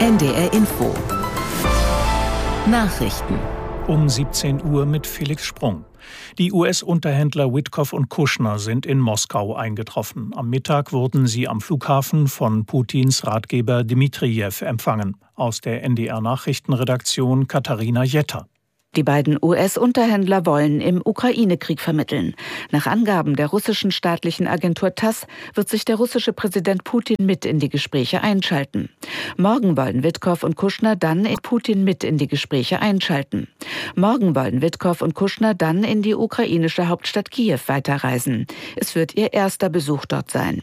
NDR Info. Nachrichten. Um 17 Uhr mit Felix Sprung. Die US-Unterhändler Witkoff und Kushner sind in Moskau eingetroffen. Am Mittag wurden sie am Flughafen von Putins Ratgeber Dmitrijew empfangen. Aus der NDR-Nachrichtenredaktion Katharina Jetter. Die beiden US-Unterhändler wollen im Ukraine-Krieg vermitteln. Nach Angaben der russischen staatlichen Agentur TASS wird sich der russische Präsident Putin mit in die Gespräche einschalten. Morgen wollen Witkoff und Kushner dann in die ukrainische Hauptstadt Kiew weiterreisen. Es wird ihr erster Besuch dort sein.